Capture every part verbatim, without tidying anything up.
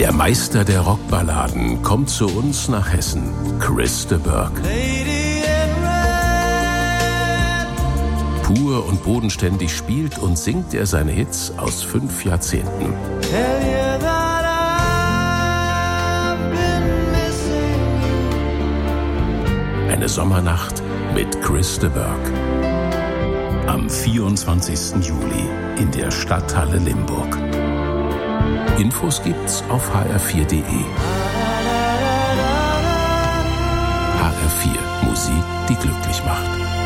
Der Meister der Rockballaden kommt zu uns nach Hessen, Chris de Burgh. Pur und bodenständig spielt und singt er seine Hits aus fünf Jahrzehnten. Eine Sommernacht mit Chris de Burgh. Am vierundzwanzigsten Juli in der Stadthalle Limburg. Infos gibt's auf h r vier punkt d e. H R vier, Musik, die glücklich macht.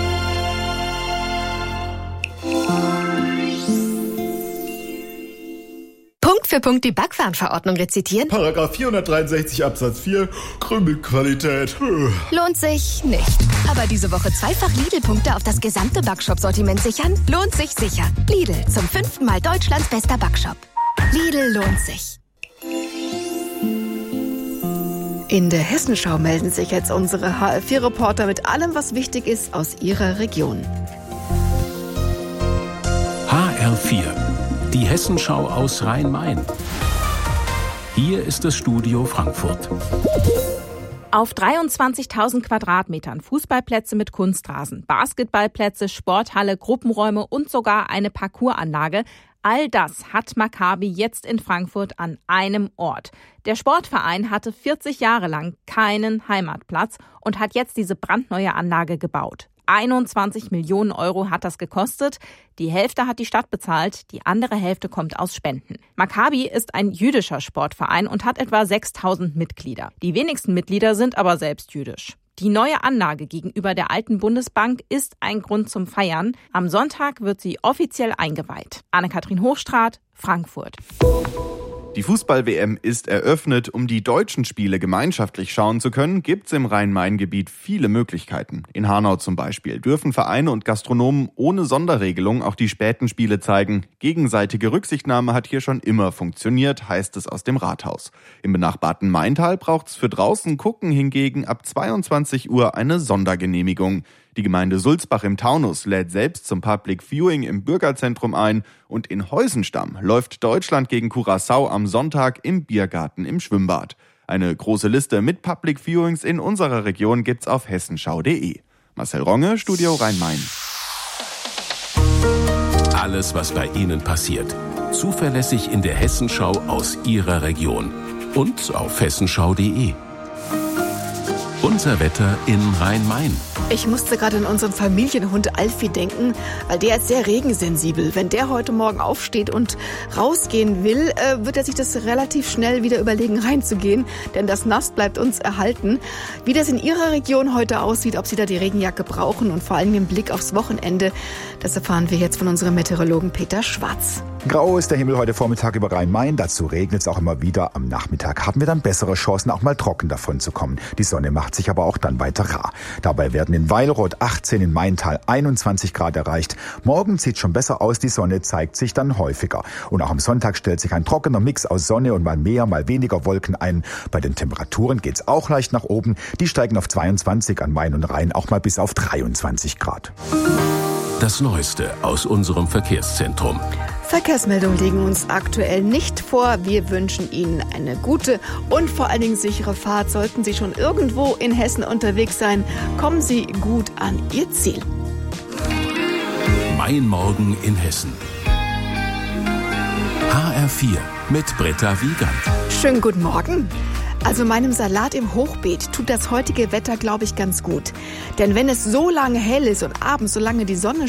Punkt für Punkt die Backwarenverordnung rezitieren? Paragraph vierhundertdreiundsechzig Absatz vier, Krümelqualität. Lohnt sich nicht. Aber diese Woche zweifach Lidl-Punkte auf das gesamte Backshop-Sortiment sichern? Lohnt sich sicher. Lidl, zum fünften Mal Deutschlands bester Backshop. Lidl lohnt sich. In der Hessenschau melden sich jetzt unsere H R vier Reporter mit allem, was wichtig ist aus ihrer Region. H R vier, die Hessenschau aus Rhein-Main. Hier ist das Studio Frankfurt. Auf dreiundzwanzigtausend Quadratmetern Fußballplätze mit Kunstrasen, Basketballplätze, Sporthalle, Gruppenräume und sogar eine Parcoursanlage. All das hat Maccabi jetzt in Frankfurt an einem Ort. Der Sportverein hatte vierzig Jahre lang keinen Heimatplatz und hat jetzt diese brandneue Anlage gebaut. einundzwanzig Millionen Euro hat das gekostet. Die Hälfte hat die Stadt bezahlt, die andere Hälfte kommt aus Spenden. Maccabi ist ein jüdischer Sportverein und hat etwa sechstausend Mitglieder. Die wenigsten Mitglieder sind aber selbst jüdisch. Die neue Anlage gegenüber der alten Bundesbank ist ein Grund zum Feiern. Am Sonntag wird sie offiziell eingeweiht. Anne-Kathrin Hochstraat, Frankfurt. Die Fußball-W M ist eröffnet. Um die deutschen Spiele gemeinschaftlich schauen zu können, gibt's im Rhein-Main-Gebiet viele Möglichkeiten. In Hanau zum Beispiel dürfen Vereine und Gastronomen ohne Sonderregelung auch die späten Spiele zeigen. Gegenseitige Rücksichtnahme hat hier schon immer funktioniert, heißt es aus dem Rathaus. Im benachbarten Maintal braucht's für draußen gucken hingegen ab zweiundzwanzig Uhr eine Sondergenehmigung. Die Gemeinde Sulzbach im Taunus lädt selbst zum Public Viewing im Bürgerzentrum ein und in Heusenstamm läuft Deutschland gegen Curaçao am Sonntag im Biergarten im Schwimmbad. Eine große Liste mit Public Viewings in unserer Region gibt's auf hessenschau punkt de. Marcel Ronge, Studio Rhein-Main. Alles, was bei Ihnen passiert, zuverlässig in der Hessenschau aus Ihrer Region und auf hessenschau punkt de. Unser Wetter in Rhein-Main. Ich musste gerade an unseren Familienhund Alfie denken, weil der ist sehr regensensibel. Wenn der heute Morgen aufsteht und rausgehen will, äh, wird er sich das relativ schnell wieder überlegen, reinzugehen. Denn das Nass bleibt uns erhalten. Wie das in Ihrer Region heute aussieht, ob Sie da die Regenjacke brauchen und vor allem den Blick aufs Wochenende, das erfahren wir jetzt von unserem Meteorologen Peter Schwarz. Grau ist der Himmel heute Vormittag über Rhein-Main. Dazu regnet es auch immer wieder. Am Nachmittag haben wir dann bessere Chancen, auch mal trocken davon zu kommen. Die Sonne macht sich aber auch dann weiter rar. Dabei werden in Weilroth achtzehn, in Maintal einundzwanzig Grad erreicht. Morgen sieht schon besser aus. Die Sonne zeigt sich dann häufiger. Und auch am Sonntag stellt sich ein trockener Mix aus Sonne und mal mehr, mal weniger Wolken ein. Bei den Temperaturen geht's auch leicht nach oben. Die steigen auf zweiundzwanzig, an Main und Rhein auch mal bis auf dreiundzwanzig Grad. Das Neueste aus unserem Verkehrszentrum. Verkehrsmeldungen liegen uns aktuell nicht vor. Wir wünschen Ihnen eine gute und vor allen Dingen sichere Fahrt. Sollten Sie schon irgendwo in Hessen unterwegs sein, kommen Sie gut an Ihr Ziel. Mein Morgen in Hessen. H R vier mit Britta Wiegand. Schönen guten Morgen. Also meinem Salat im Hochbeet tut das heutige Wetter, glaube ich, ganz gut. Denn wenn es so lange hell ist und abends so lange die Sonne